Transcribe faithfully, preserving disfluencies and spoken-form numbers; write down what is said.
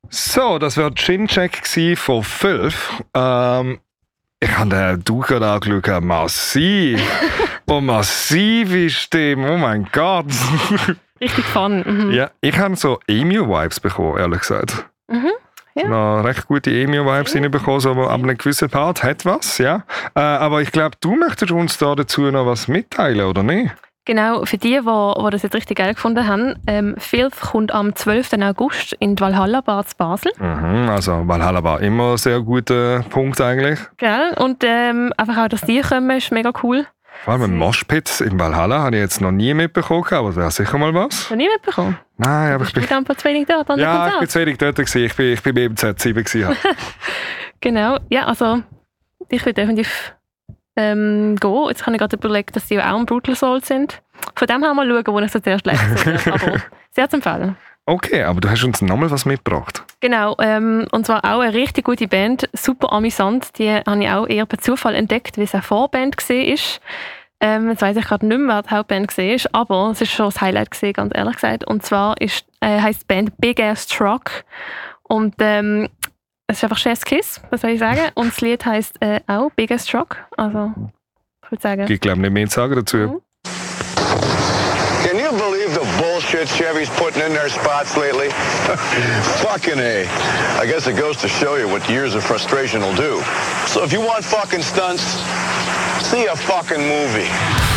So, das war Chin-Check von fünf. Ähm, ich habe den Du gerade angeschaut, massiv. Und massiv ist dem, oh mein Gott. Richtig fun. Mhm. Ja, ich habe so Emu-Vibes bekommen, ehrlich gesagt. Mhm. Ja. Noch recht gute Emu-Vibes ja. reinbekommen, so ab einem gewissen Part hat was, ja. Äh, aber ich glaube, du möchtest uns da dazu noch was mitteilen, oder nicht? Genau, für die, die, die das jetzt richtig geil gefunden haben, ähm, Filth kommt am zwölften August in die Valhalla Bar zu Basel. Mhm, also Valhalla Bar, immer ein sehr guter Punkt eigentlich. Gell? Und ähm, einfach auch, dass die kommen, ist mega cool. Vor allem ein Moshpit in Valhalla habe ich jetzt noch nie mitbekommen, aber das wäre sicher mal was. Noch nie mitbekommen? Nein, aber ich bin... Du bist zu wenig dort, an Ja, ich bin zu wenig dort gewesen. Ich bin, ich bin beim Z sieben gewesen. Genau, ja, also ich will definitiv ähm, gehen. Jetzt habe ich gerade überlegt, dass die auch ein Brutal Soul sind. Von dem her mal schauen, wo ich so zuerst lese. Aber sehr zu empfehlen. Okay, aber du hast uns nochmal was mitgebracht. Genau, ähm, und zwar auch eine richtig gute Band, super amüsant. Die habe ich auch eher per Zufall entdeckt, weil es eine Vorband war. Ähm, jetzt weiss ich gerade nicht mehr, wer die Hauptband war, aber es war schon das Highlight gewesen, ganz ehrlich gesagt. Und zwar ist, äh, heisst die Band Big Ass Truck. Und ähm, es ist einfach Chef's Kiss, was soll ich sagen. Und das Lied heisst äh, auch Big Ass Truck. Also, ich würde sagen... Ich glaube nicht mehr zu sagen dazu. Mhm. Can you believe the bullshit Chevy's putting in their spots lately? Fucking A. I guess it goes to show you what years of frustration will do. So if you want fucking stunts, see a fucking movie.